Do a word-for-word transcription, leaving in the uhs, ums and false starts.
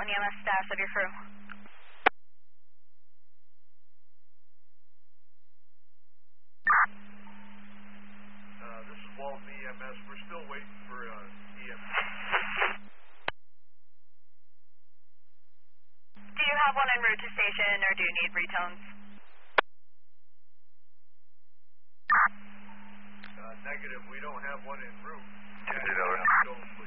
E M S status of your crew. Uh, this is Walton E M S. We're still waiting for uh, E M S. Do you have one en route to station, or do you need retones? Uh, negative. We don't have one en route. Two zero. Don't, please.